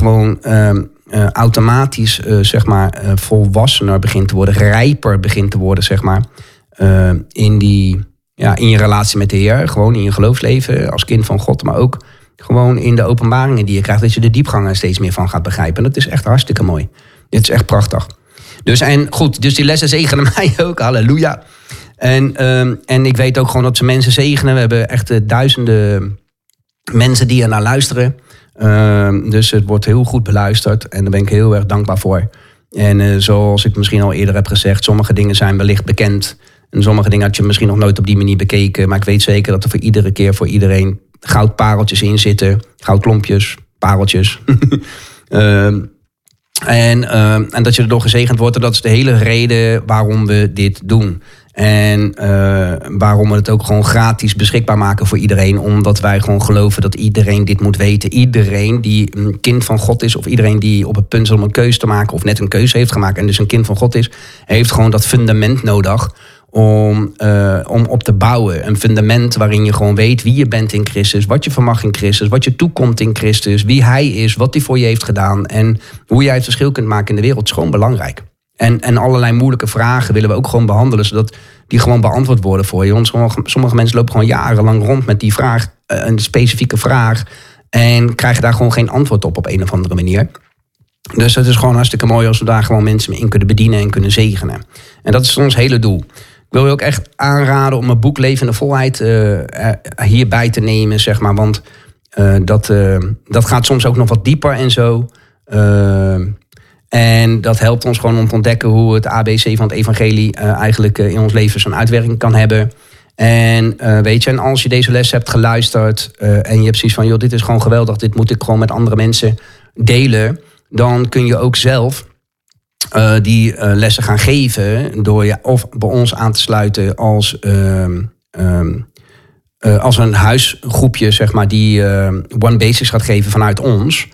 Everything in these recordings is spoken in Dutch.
gewoon automatisch volwassener begint te worden, rijper begint te worden, zeg maar, in je relatie met de Heer, gewoon in je geloofsleven als kind van God, maar ook gewoon in de openbaringen die je krijgt, dat je de diepgang er steeds meer van gaat begrijpen. En dat is echt hartstikke mooi. Dit is echt prachtig. Dus die lessen zegenen mij ook, halleluja. En ik weet ook gewoon dat ze mensen zegenen. We hebben echt duizenden mensen die er naar luisteren. Dus het wordt heel goed beluisterd en daar ben ik heel erg dankbaar voor. En zoals ik misschien al eerder heb gezegd, sommige dingen zijn wellicht bekend. En sommige dingen had je misschien nog nooit op die manier bekeken. Maar ik weet zeker dat er voor iedereen goudpareltjes in zitten. Goudklompjes, pareltjes. En dat je erdoor gezegend wordt. En dat is de hele reden waarom we dit doen. En waarom we het ook gewoon gratis beschikbaar maken voor iedereen. Omdat wij gewoon geloven dat iedereen dit moet weten. Iedereen die een kind van God is, of iedereen die op het punt is om een keuze te maken, of net een keuze heeft gemaakt en dus een kind van God is, heeft gewoon dat fundament nodig om op te bouwen. Een fundament waarin je gewoon weet wie je bent in Christus, wat je vermag in Christus, wat je toekomt in Christus, wie Hij is, wat Hij voor je heeft gedaan en hoe jij het verschil kunt maken in de wereld. Het is gewoon belangrijk. En allerlei moeilijke vragen willen we ook gewoon behandelen, zodat die gewoon beantwoord worden voor je. Want sommige mensen lopen gewoon jarenlang rond met die vraag, een specifieke vraag, en krijgen daar gewoon geen antwoord op een of andere manier. Dus het is gewoon hartstikke mooi als we daar gewoon mensen in kunnen bedienen en kunnen zegenen. En dat is ons hele doel. Ik wil je ook echt aanraden om mijn boek Leven in de Volheid hierbij te nemen, zeg maar. Want dat gaat soms ook nog wat dieper en zo. En dat helpt ons gewoon om te ontdekken hoe het ABC van het evangelie eigenlijk in ons leven zo'n uitwerking kan hebben. En en als je deze les hebt geluisterd en je hebt zoiets van, joh, dit is gewoon geweldig, dit moet ik gewoon met andere mensen delen, dan kun je ook zelf die lessen gaan geven door je of bij ons aan te sluiten als een huisgroepje, zeg maar, die One Basics gaat geven vanuit ons.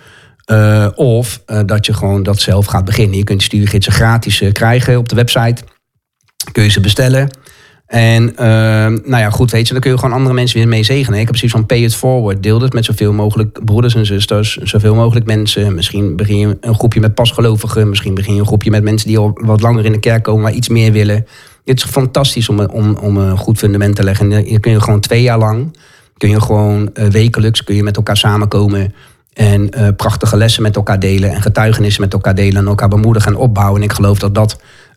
Of dat je gewoon dat zelf gaat beginnen. Je kunt de studiegidsen gratis krijgen op de website. Kun je ze bestellen. En dan kun je gewoon andere mensen weer mee zegenen. Ik heb precies van pay it forward. Deel het met zoveel mogelijk broeders en zusters. Zoveel mogelijk mensen. Misschien begin je een groepje met pasgelovigen. Misschien begin je een groepje met mensen die al wat langer in de kerk komen, maar iets meer willen. Het is fantastisch om een goed fundament te leggen. En dan kun je gewoon 2 jaar lang, kun je gewoon wekelijks met elkaar samenkomen. En prachtige lessen met elkaar delen. En getuigenissen met elkaar delen. En elkaar bemoedigen en opbouwen. En ik geloof dat dat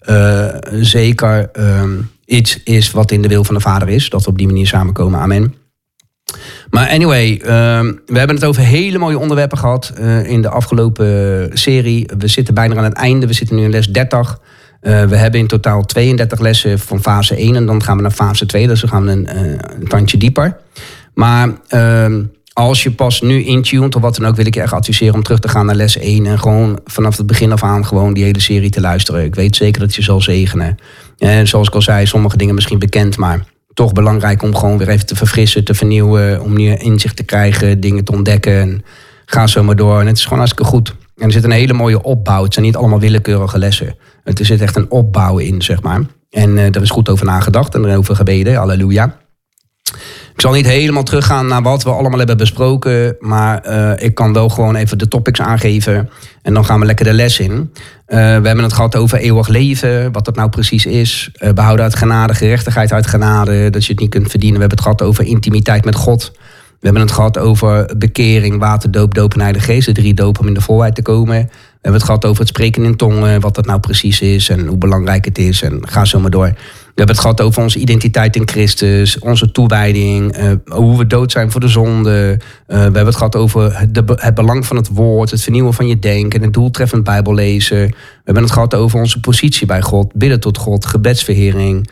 zeker iets is wat in de wil van de Vader is. Dat we op die manier samenkomen. Amen. Maar anyway, we hebben het over hele mooie onderwerpen gehad in de afgelopen serie. We zitten bijna aan het einde. We zitten nu in les 30. We hebben in totaal 32 lessen van fase 1. En dan gaan we naar fase 2. Dus dan gaan we een tandje dieper. Maar als je pas nu intuned of wat dan ook, wil ik je echt adviseren om terug te gaan naar les 1. En gewoon vanaf het begin af aan gewoon die hele serie te luisteren. Ik weet zeker dat je zal zegenen. Zoals ik al zei, sommige dingen misschien bekend, maar toch belangrijk om gewoon weer even te verfrissen, te vernieuwen. Om nieuw inzicht te krijgen, dingen te ontdekken. En ga zo maar door. En het is gewoon hartstikke goed. En er zit een hele mooie opbouw. Het zijn niet allemaal willekeurige lessen. Er zit echt een opbouw in, zeg maar. En er is goed over nagedacht en erover gebeden. Halleluja. Ik zal niet helemaal teruggaan naar wat we allemaal hebben besproken. Maar ik kan wel gewoon even de topics aangeven. En dan gaan we lekker de les in. We hebben het gehad over eeuwig leven. Wat dat nou precies is. Behouden uit genade, gerechtigheid uit genade. Dat je het niet kunt verdienen. We hebben het gehad over intimiteit met God. We hebben het gehad over bekering, waterdoop, doop en Heilige Geest. De 3 dopen om in de volheid te komen. We hebben het gehad over het spreken in tongen. Wat dat nou precies is en hoe belangrijk het is. En ga zo maar door. We hebben het gehad over onze identiteit in Christus, onze toewijding, hoe we dood zijn voor de zonde. We hebben het gehad over het belang van het woord, het vernieuwen van je denken, het doeltreffend Bijbellezen. We hebben het gehad over onze positie bij God, bidden tot God, gebedsverhoring.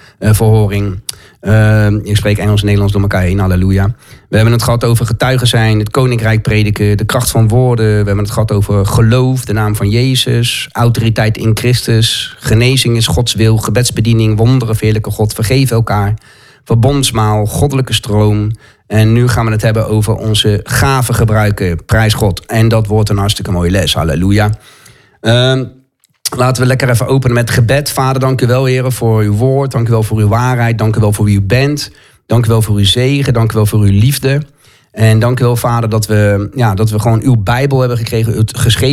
Ik spreek Engels en Nederlands door elkaar heen, halleluja. We hebben het gehad over getuigen zijn, het koninkrijk prediken, de kracht van woorden. We hebben het gehad over geloof, de naam van Jezus, autoriteit in Christus, genezing is Gods wil, gebedsbediening, wonderen, verheerlijke God, vergeven elkaar, verbondsmaal, goddelijke stroom. En nu gaan we het hebben over onze gaven gebruiken, prijs God. En dat wordt een hartstikke mooie les, halleluja. Laten we lekker even openen met gebed. Vader, dank u wel, heren, voor uw woord. Dank u wel voor uw waarheid. Dank u wel voor wie u bent. Dank u wel voor uw zegen. Dank u wel voor uw liefde. En dank u wel, Vader, dat we gewoon uw Bijbel hebben gekregen. Het geschreven